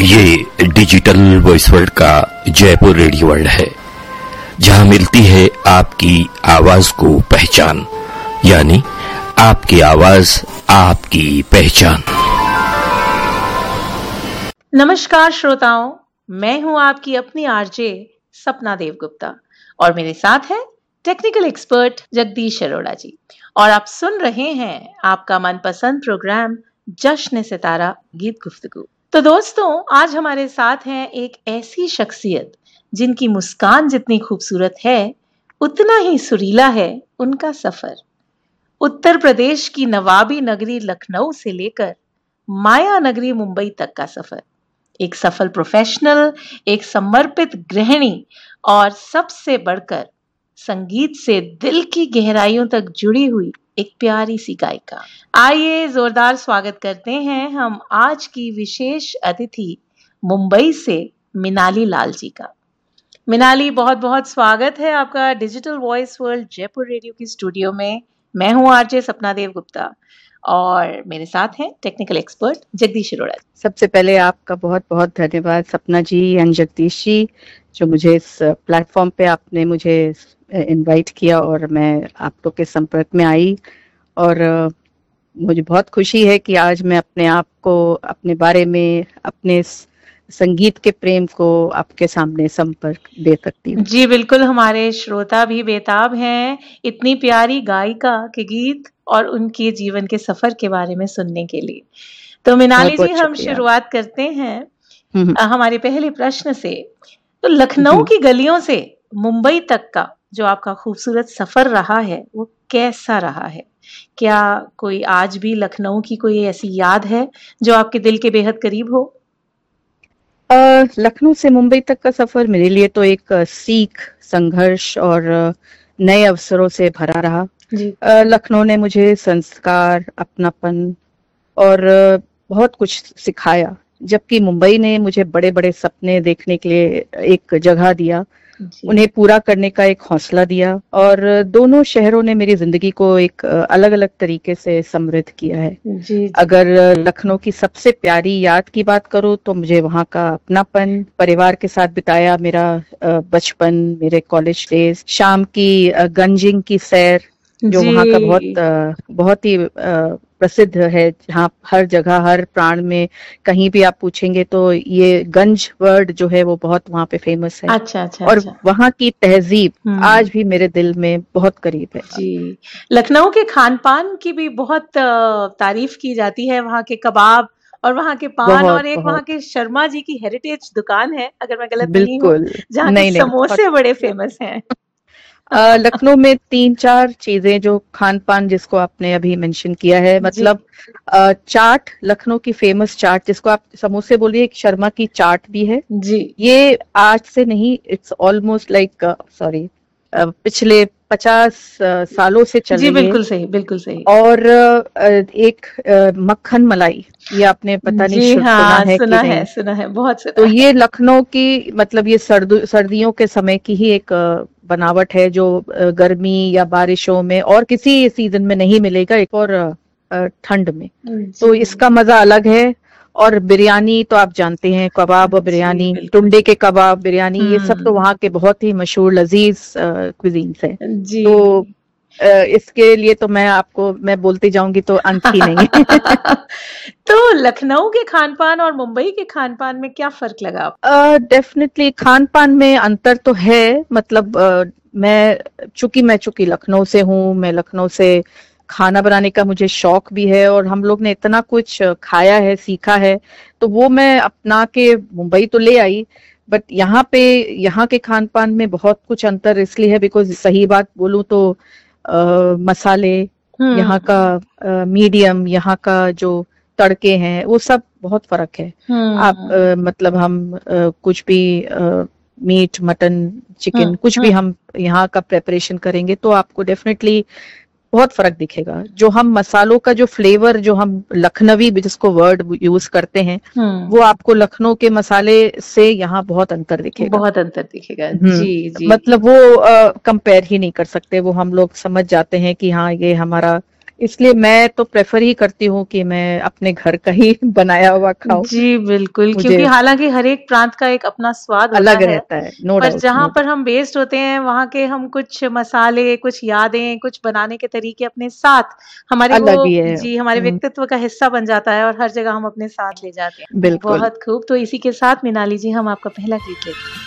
ये digital voice world का Jaipur radio world है, जहां मिलती है आपकी आवाज को पहचान, यानी आपकी आवाज आपकी पहचान। नमस्कार श्रोताओं, मैं हूं आपकी अपनी आरजे सपना देवगुप्ता और मेरे साथ है टेक्निकल एक्सपर्ट जगदीश अरोड़ा जी, और आप सुन रहे हैं आपका मनपसंद प्रोग्राम जश्न सितारा गीत गुफ्तगू। तो दोस्तों, आज हमारे साथ हैं एक ऐसी शख्सियत जिनकी मुस्कान जितनी खूबसूरत है उतना ही सुरीला है उनका सफर। उत्तर प्रदेश की नवाबी नगरी लखनऊ से लेकर माया नगरी मुंबई तक का सफर। एक सफल प्रोफेशनल, एक समर्पित गृहिणी और सबसे बढ़कर संगीत से दिल की गहराइयों तक जुड़ी हुई एक प्यारी सी गायिका। आइए जोरदार स्वागत करते हैं हम आज की विशेष अतिथि मुंबई से मिनाली लाल जी का। मिनाली, बहुत बहुत स्वागत है आपका digital voice world Jaipur radio की स्टूडियो में। मैं हूं आरजे सपना देवगुप्ता और मेरे साथ हैं टेक्निकल एक्सपर्ट जगदीश अरोड़ा। सबसे पहले आपका बहुत बहुत धन्यवाद सपना जी एंड जगदीश जी, जो मुझे इस प्लेटफॉर्म पे आपने मुझे इनवाइट किया और मैं आप लोग के संपर्क में आई। और मुझे बहुत खुशी है कि आज मैं अपने आप को, अपने बारे में, अपने संगीत के प्रेम को आपके सामने संपर्क दे सकती हूँ। जी बिल्कुल, हमारे श्रोता भी बेताब हैं इतनी प्यारी गायिका के गीत और उनके जीवन के सफर के बारे में सुनने के लिए। तो मिनाली जी, हम शुरुआत करते हैं हमारे पहले प्रश्न से। तो लखनऊ की गलियों से मुंबई तक का जो आपका खूबसूरत सफर रहा है वो कैसा रहा है? क्या कोई आज भी लखनऊ की कोई ऐसी याद है जो आपके दिल के बेहद करीब हो? लखनऊ से मुंबई तक का सफर मेरे लिए तो एक सीख, संघर्ष और नए अवसरों से भरा रहा। लखनऊ ने मुझे संस्कार, अपनापन और बहुत कुछ सिखाया, जबकि मुंबई ने मुझे बड़े बड़े सपने देखने के लिए एक जगह दिया, उन्हें पूरा करने का एक हौसला दिया। और दोनों शहरों ने मेरी जिंदगी को एक अलग अलग तरीके से समृद्ध किया है। जी। अगर लखनऊ की सबसे प्यारी याद की बात करूं तो मुझे वहां का अपनापन, परिवार के साथ बिताया मेरा बचपन, मेरे कॉलेज डेज, शाम की गंजिंग की सैर जो वहाँ का बहुत ही प्रसिद्ध है, जहाँ हर जगह, हर प्राण में कहीं भी आप पूछेंगे तो ये गंज वर्ड जो है वो बहुत वहाँ पे फेमस है। अच्छा। और वहाँ की तहजीब आज भी मेरे दिल में बहुत करीब है। जी, लखनऊ के खान पान की भी बहुत तारीफ की जाती है, वहाँ के कबाब और वहाँ के पान, और एक वहाँ के शर्मा जी की हेरिटेज दुकान है, अगर मैं गलत नहीं हूँ, जहाँ के समोसे बड़े फेमस हैं। लखनऊ में 3-4 चीजें जो खान पान जिसको आपने अभी मेंशन किया है, मतलब चाट, लखनऊ की फेमस चाट जिसको आप समोसे बोलिए, एक शर्मा की चाट भी है जी। ये आज से नहीं, इट्स ऑलमोस्ट लाइक पिछले 50 सालों से चल रही है। बिल्कुल सही, बिल्कुल सही। और एक मक्खन मलाई, ये आपने पता नहीं सुना है बहुत सुना। तो ये लखनऊ की, मतलब ये सर्दियों के समय की ही एक बनावट है जो गर्मी या बारिशों में और किसी सीजन में नहीं मिलेगा, एक और ठंड में। तो इसका मजा अलग है। और बिरयानी तो आप जानते हैं, कबाब और बिरयानी, टुंडे के कबाब, बिरयानी, ये सब तो वहाँ के बहुत ही मशहूर लजीज क्विजीन्स हैं। तो इसके लिए तो मैं बोलती जाऊंगी तो अंत ही नहीं है। तो लखनऊ के खान पान और मुंबई के खान पान में क्या फर्क लगा? डेफिनेटली खान पान में अंतर तो है। मतलब चूंकि लखनऊ से हूँ, मैं लखनऊ से खाना बनाने का मुझे शौक भी है और हम लोग ने इतना कुछ खाया है, सीखा है, तो वो मैं अपना के मुंबई तो ले आई। बट यहाँ के खान पान में बहुत कुछ अंतर इसलिए है बिकॉज सही बात बोलूं तो मसाले, यहाँ का मीडियम, यहाँ का जो तड़के हैं वो सब बहुत फर्क है। आप मतलब हम कुछ भी मीट, मटन, चिकन, कुछ भी हम यहाँ का प्रेपरेशन करेंगे तो आपको डेफिनेटली बहुत फर्क दिखेगा। जो हम मसालों का जो फ्लेवर, जो हम लखनवी जिसको वर्ड यूज करते हैं, वो आपको लखनऊ के मसाले से यहाँ बहुत अंतर दिखेगा। जी। मतलब वो कंपेयर ही नहीं कर सकते। वो हम लोग समझ जाते हैं कि हाँ ये हमारा इसलिए मैं तो प्रेफर ही करती हूँ कि मैं अपने घर का ही बनाया हुआ खाऊं। जी बिल्कुल, मुझे क्योंकि हालांकि हर एक प्रांत का एक अपना स्वाद होता अलग है, रहता है, नो पर डाउट, जहाँ नो पर हम बेस्ड होते हैं वहाँ के हम कुछ मसाले, कुछ यादें, कुछ बनाने के तरीके अपने साथ हमारे वो, अलग ही है। जी, हमारे व्यक्तित्व का हिस्सा बन जाता है और हर जगह हम अपने साथ ले जाते हैं। बिल्कुल। बहुत खूब। तो इसी के साथ मिनाली जी हम आपका पहला गीत लेते हैं।